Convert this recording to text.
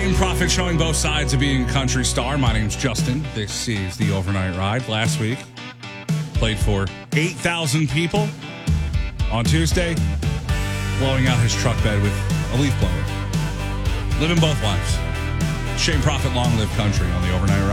Shane Prophet showing both sides of being a country star. My name's Justin. This is the Overnight Ride. Last week, played for 8,000 people. On Tuesday, blowing out his truck bed with a leaf blower. Living both lives. Shane Prophet, long live country on the Overnight Ride.